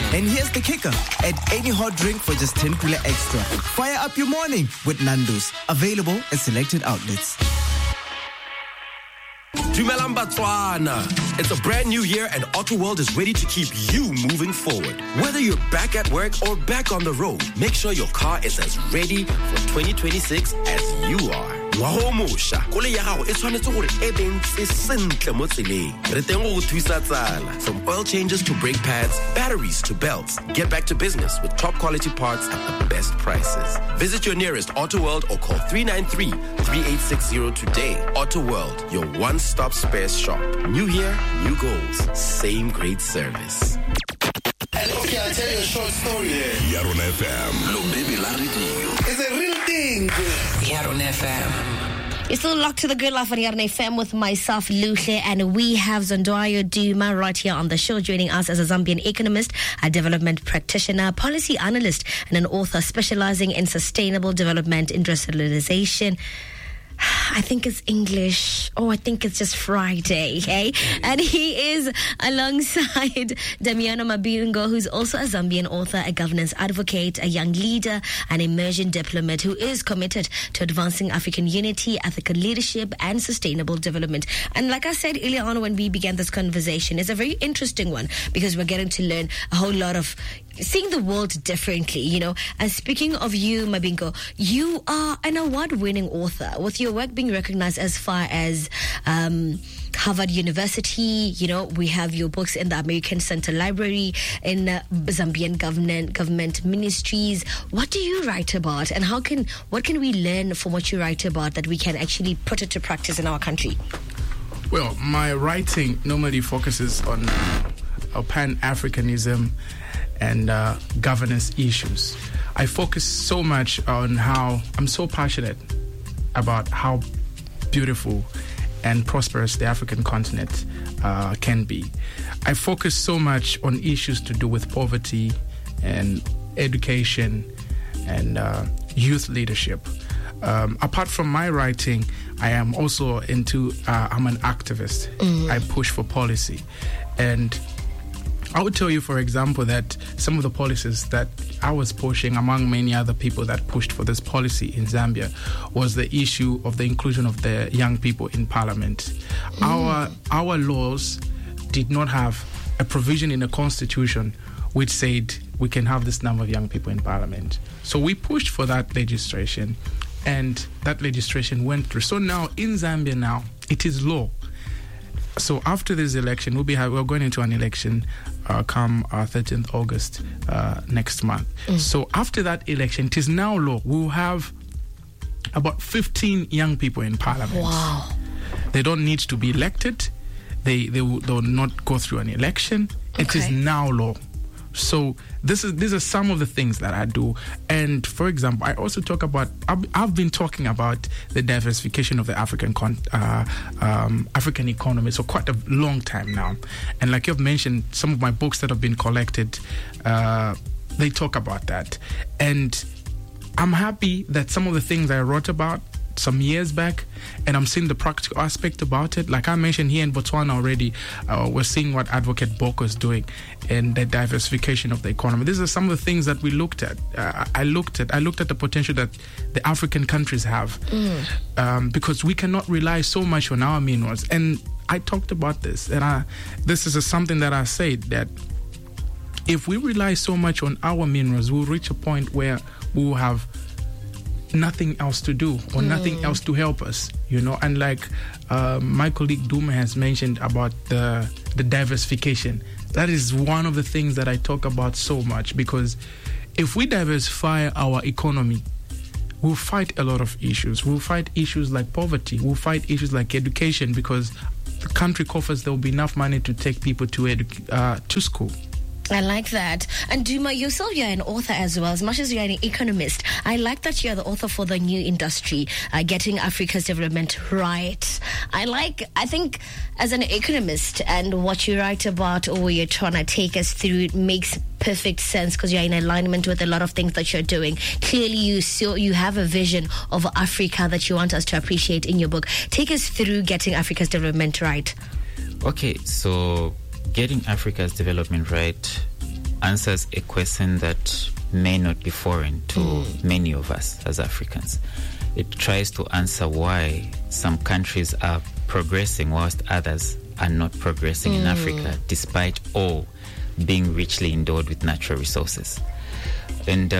And here's the kicker. Add any hot drink for just 10 Pula extra. Fire up your morning with Nando's. Available at selected outlets. Dumelang Batswana. It's a brand new year and AutoWorld is ready to keep you moving forward. Whether you're back at work or back on the road, make sure your car is as ready for 2026 as you are. Ngwaho mosha, koloi ya gago e tshwanetse gore e bentse sentle mo tseleng. Re teng go thusa tsala. From oil changes to brake pads, batteries to belts. Get back to business with top quality parts at the best prices. Visit your nearest AutoWorld or call 393-3860 today. AutoWorld, your one-stop spares shop. New year, new goals. Same great service. Okay, I'll tell you a short story. Yaron FM. Lo baby la radio. It's a real thing. Yaron FM. You're still locked to the good life on Yaron FM with myself, Luche, and we have Zondoayo Duma right here on the show, joining us as a Zambian economist, a development practitioner, policy analyst, and an author specializing in sustainable development, industrialization. I think it's English. I think it's just Friday, okay? And he is alongside Damiano Mabingo, who's also a Zambian author, a governance advocate, a young leader, an immersion diplomat who is committed to advancing African unity, ethical leadership, and sustainable development. And like I said earlier on when we began this conversation, it's a very interesting one because we're getting to learn a whole lot of seeing the world differently, you know. And speaking of you, Mabingo, you are an award-winning author with your work being recognized as far as Harvard University. You know, we have your books in the American Center Library, in Zambian government ministries. What do you write about, and what can we learn from what you write about that we can actually put it to practice in our country? Well, my writing normally focuses on Pan-Africanism and governance issues. I focus so much on how I'm so passionate about how beautiful and prosperous the African continent can be. I focus so much on issues to do with poverty and education and youth leadership. Apart from my writing, I am also I'm an activist. I push for policy. And I would tell you, for example, that some of the policies that I was pushing, among many other people that pushed for this policy in Zambia, was the issue of the inclusion of the young people in parliament. Our laws did not have a provision in the constitution which said we can have this number of young people in parliament. So we pushed for that legislation, and that legislation went through. So now in Zambia it is law. So after this election, we're going into an election come 13th August next month. So after that election, it is now law. We will have about 15 young people in parliament. Wow. They don't need to be elected. They will not go through an election. Okay. It is now law. So these are some of the things that I do. And for example, I also talk about, I've been talking about the diversification of the African economy for quite a long time now. And like you've mentioned, some of my books that have been collected, they talk about that. And I'm happy that some of the things I wrote about some years back, and I'm seeing the practical aspect about it. Like I mentioned here in Botswana already, we're seeing what Advocate Boko is doing in the diversification of the economy. These are some of the things that we looked at. I looked at the potential that the African countries have, because we cannot rely so much on our minerals. And I talked about this, and this is something that I said, that if we rely so much on our minerals, we'll reach a point where we will have nothing else to do or nothing else to help us, you know. And like my colleague Duma has mentioned about the diversification, that is one of the things that I talk about so much, because if we diversify our economy, we'll fight a lot of issues. We'll fight issues like poverty. We'll fight issues like education, because the country coffers, there will be enough money to take people to school. I like that. And Duma, yourself, you're an author as well, as much as you're an economist. I like that you're the author for The New Industry, Getting Africa's Development Right. I think as an economist and what you write about or you're trying to take us through, it makes perfect sense because you're in alignment with a lot of things that you're doing. Clearly, you have a vision of Africa that you want us to appreciate in your book. Take us through Getting Africa's Development Right. Okay, so Getting Africa's Development Right answers a question that may not be foreign to many of us as Africans. It tries to answer why some countries are progressing whilst others are not progressing in Africa, despite all being richly endowed with natural resources. And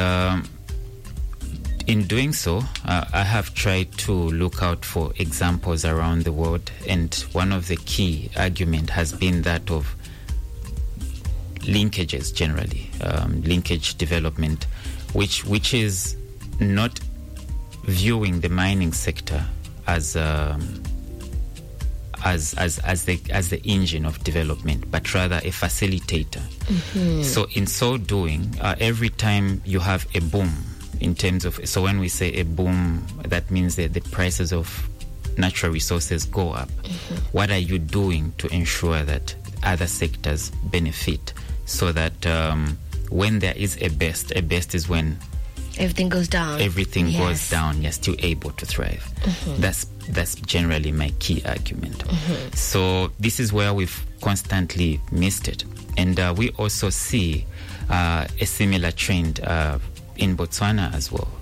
in doing so, I have tried to look out for examples around the world, and one of the key arguments has been that of linkages generally, linkage development, which is not viewing the mining sector as the engine of development, but rather a facilitator. So in so doing, every time you have a boom in terms of, so when we say a boom, that means that the prices of natural resources go up. What are you doing to ensure that other sectors benefit, so that when there is a best is when everything goes down. Goes down. You're still able to thrive. That's generally my key argument. So this is where we've constantly missed it, and we also see a similar trend in Botswana as well.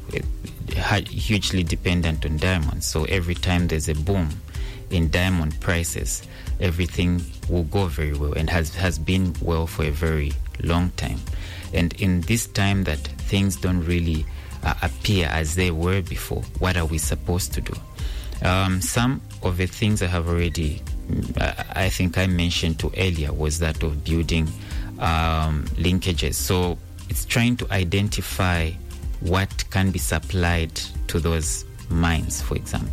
Hugely dependent on diamonds. So every time there's a boom in diamond prices, everything will go very well, and has been well for a very long time. And in this time that things don't really appear as they were before, what are we supposed to do? Some of the things I have already, I think I mentioned to earlier, was that of building linkages. So it's trying to identify what can be supplied to those mines, for example.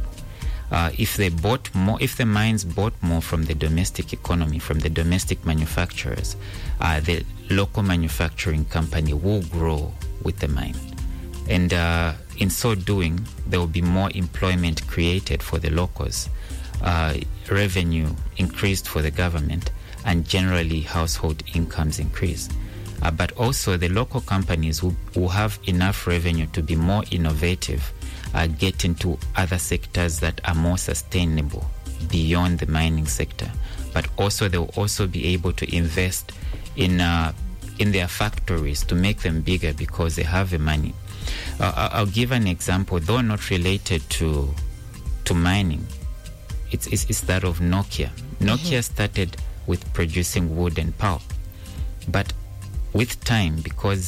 If the mines bought more from the domestic economy, from the domestic manufacturers, the local manufacturing company will grow with the mine. And in so doing, there will be more employment created for the locals, revenue increased for the government, and generally household incomes increase. But also the local companies will have enough revenue to be more innovative, get into other sectors that are more sustainable beyond the mining sector. But also they will also be able to invest in their factories to make them bigger because they have the money. I'll give an example, though not related to mining. It's that of Nokia. Nokia started with producing wood and pulp, but with time, because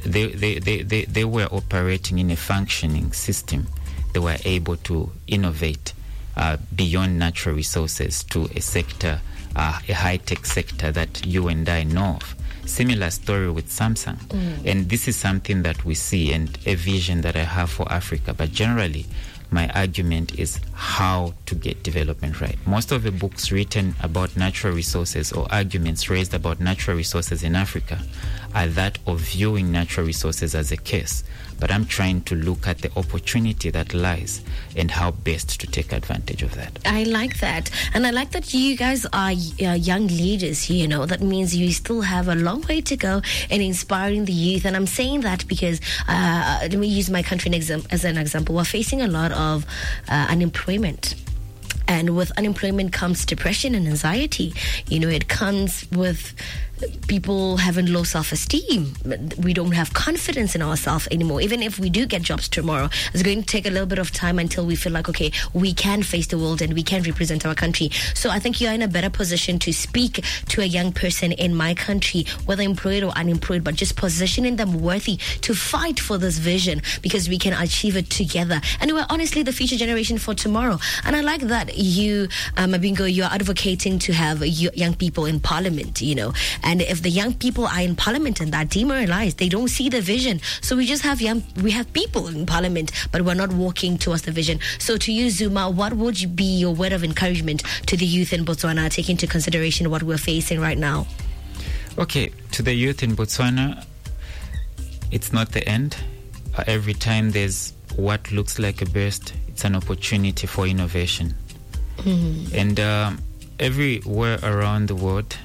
they were operating in a functioning system, they were able to innovate beyond natural resources to a sector, a high-tech sector that you and I know of. Similar story with Samsung. And this is something that we see, and a vision that I have for Africa. But generally, my argument is how to get development right. Most of the books written about natural resources, or arguments raised about natural resources in Africa, are that of viewing natural resources as a curse. But I'm trying to look at the opportunity that lies and how best to take advantage of that. I like that. And I like that you guys are young leaders, you know. That means you still have a long way to go in inspiring the youth. And I'm saying that because, let me use my country as an example. We're facing a lot of unemployment. And with unemployment comes depression and anxiety. You know, it comes with people having low self-esteem. We don't have confidence in ourselves anymore. Even if we do get jobs tomorrow, it's going to take a little bit of time until we feel like, okay, we can face the world and we can represent our country. So I think you're in a better position to speak to a young person in my country, whether employed or unemployed, but just positioning them worthy to fight for this vision, because we can achieve it together. And we're honestly the future generation for tomorrow. And I like that you, Mabingo, you're advocating to have young people in parliament, you know. And if the young people are in parliament and are demoralized, they don't see the vision. So we just have we have people in parliament, but we're not walking towards the vision. So to you, Zuma, what would be your word of encouragement to the youth in Botswana, taking into consideration what we're facing right now? Okay, to the youth in Botswana, it's not the end. Every time there's what looks like a burst, it's an opportunity for innovation. And everywhere around the world,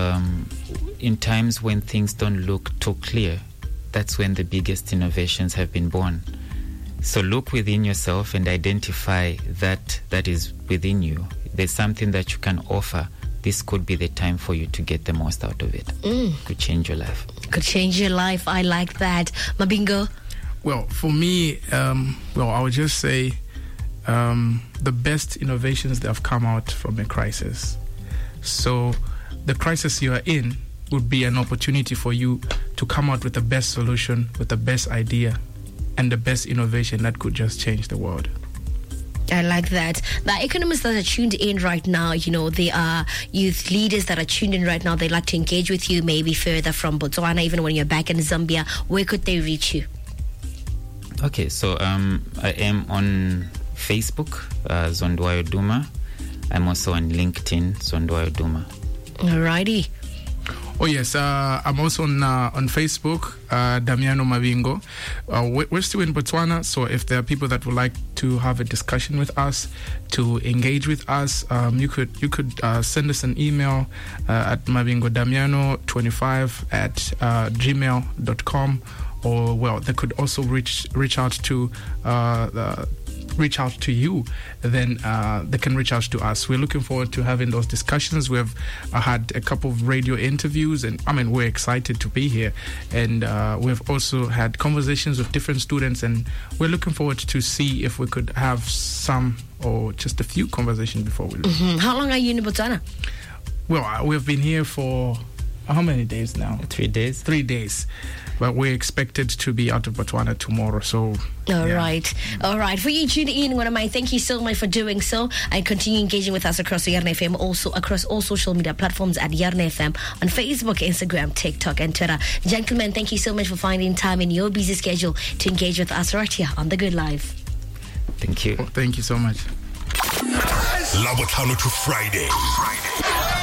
in times when things don't look too clear, that's when the biggest innovations have been born. So look within yourself and identify that is within you. There's something that you can offer this could be the time for you to get the most out of it. Could change your life. Could change your life. I like that. Mabingo? Well, for me, I would just say the best innovations that have come out from a crisis. So the crisis you are in would be an opportunity for you to come out with the best solution, with the best idea, and the best innovation that could just change the world. I like that. The economists that are tuned in right now, they are youth leaders that are tuned in right now. They'd like to engage with you maybe further from Botswana, even when you're back in Zambia. Where could they reach you? Okay, so I am on Facebook, Zondwayo Duma. I'm also on LinkedIn, Zondwayo Duma. Alrighty. Oh yes, I'm also on Facebook, Damiano Mabingo. We're still in Botswana, so if there are people that would like to have a discussion with us, to engage with us, you could send us an email at mabingodamiano25@gmail.com, or they could also reach out to you, then they can reach out to us. We're looking forward to having those discussions. We've had a couple of radio interviews, and we're excited to be here. And we've also had conversations with different students, and we're looking forward to see if we could have some or just a few conversations before we leave. Mm-hmm. How long are you in Botswana? Well, we've been here for how many days now? 3 days. 3 days. But we're expected to be out of Botswana tomorrow, so... All right. For you tuned in, Wanamai, thank you so much for doing so, and continue engaging with us across the Yarn FM, also across all social media platforms at Yarn FM, on Facebook, Instagram, TikTok, and Twitter. Gentlemen, thank you so much for finding time in your busy schedule to engage with us right here on The Good Life. Thank you. Thank you so much. Labotlhano to Friday.